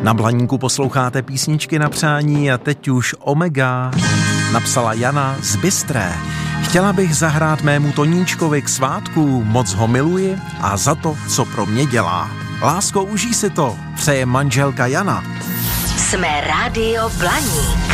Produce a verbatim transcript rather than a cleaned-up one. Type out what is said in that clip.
Na Blaníku posloucháte písničky na přání a teď už Omega. Napsala Jana z Bystré. Chtěla bych zahrát mému Toníčkovi k svátku, moc ho miluji a za to, co pro mě dělá. Lásko, užij si to, přeje manželka Jana. Jsme Rádio Blaník.